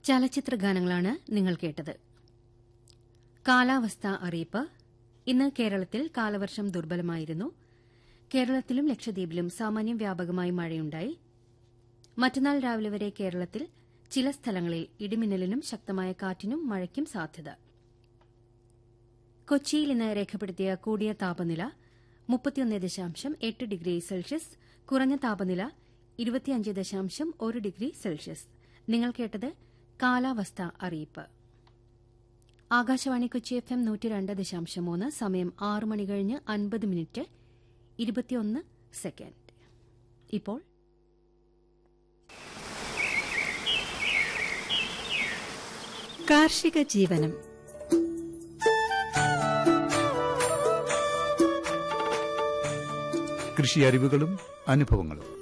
ചലച്ചിത്ര ഗാനങ്ങളാണ് നിങ്ങൾ കേട്ടത്. കാലാവസ്ഥാ അറിയിപ്പ്. ഇന്ന് കേരളത്തിൽ കാലവർഷം ദുർബലമായിരുന്നു. കേരളത്തിലും ലക്ഷദ്വീപിലും സാമാന്യം വ്യാപകമായി മഴയുണ്ടായി. മറ്റന്നാൾ രാവിലെ വരെ കേരളത്തിൽ ചില സ്ഥലങ്ങളിൽ ഇടിമിന്നലിനും ശക്തമായ കാറ്റിനും മഴയ്ക്കും സാധ്യത. കൊച്ചിയിൽ ഇന്ന് രേഖപ്പെടുത്തിയ കൂടിയ താപനില 31.8 ഡിഗ്രി സെൽഷ്യസ്, കുറഞ്ഞ താപനില 25.1 ഡിഗ്രി സെൽഷ്യസ്. നിങ്ങൾ കേട്ടത് കാലാവസ്ഥാ അറിയിപ്പ്. ആകാശവാണി കൊച്ചി FM 102.3. സമയം 6 മണി കഴിഞ്ഞ് 50 മിനിറ്റ് 21 സെക്കൻഡ്. ഇപ്പോൾ കാർഷിക ജീവനം. കൃഷി അറിവുകളും അനുഭവങ്ങളും